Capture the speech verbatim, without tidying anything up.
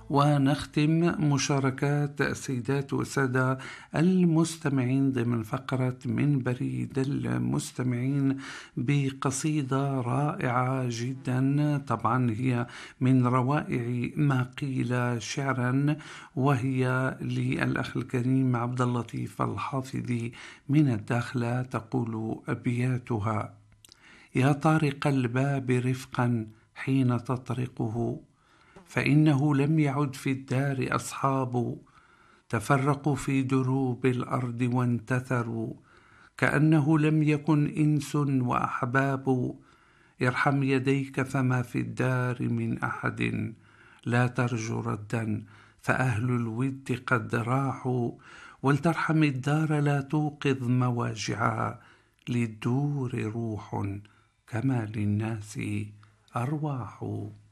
ونختم مشاركات السيدات والسادة المستمعين ضمن فقرة من بريد المستمعين بقصيدة رائعة جدا، طبعا هي من روائع ما قيل شعرا، وهي للأخ الكريم عبد اللطيف الحافظي من الداخلة. تقول أبياتها: يا طارق الباب رفقا حين تطرقه، فإنه لم يعد في الدار أصحاب، تفرقوا في دروب الأرض وانتثروا، كأنه لم يكن إنس وأحباب. ارحم يديك فما في الدار من أحد، لا ترجو ردا فأهل الود قد راحوا، ولترحم الدار لا توقظ مواجعها، للدور روح كما للناس أرواح.